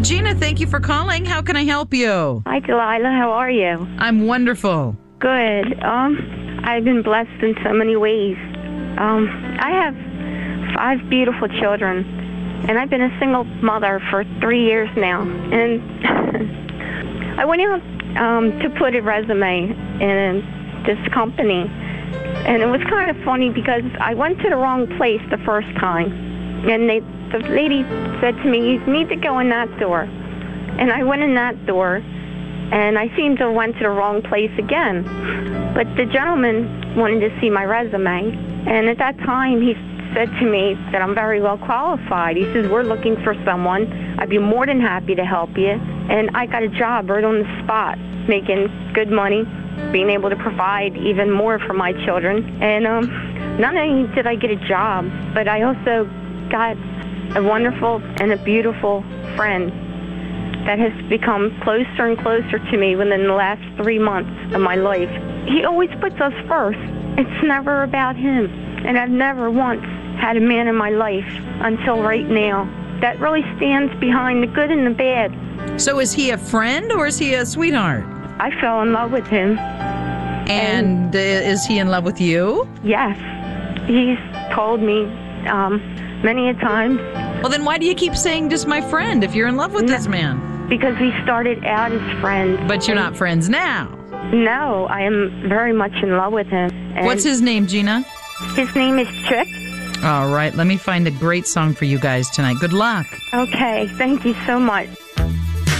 Gina, thank you for calling. How can I help you? Hi, Delilah. How are you? I'm wonderful. Good. I've been blessed in so many ways. I have 5 beautiful children, and I've been a single mother for 3 years now. And I went out to put a resume in this company, and it was kind of funny because I went to the wrong place the first time, and the lady said to me, "You need to go in that door." And I went in that door, and I seemed to have went to the wrong place again. But the gentleman wanted to see my resume, and at that time he said to me that I'm very well qualified. He says, "We're looking for someone. I'd be more than happy to help you." And I got a job right on the spot, making good money, being able to provide even more for my children. And not only did I get a job, but I also got a wonderful and a beautiful friend that has become closer and closer to me within the last 3 months of my life. He always puts us first. It's never about him. And I've never once had a man in my life until right now that really stands behind the good and the bad. So is he a friend or is he a sweetheart? I fell in love with him. And is he in love with you? Yes. He's told me many a times. Well, then why do you keep saying just my friend if you're in love with this man? Because we started out as friends. But you're not friends now. No, I am very much in love with him. And What's his name, Gina? His name is Chick. All right, let me find a great song for you guys tonight. Good luck. Okay, thank you so much.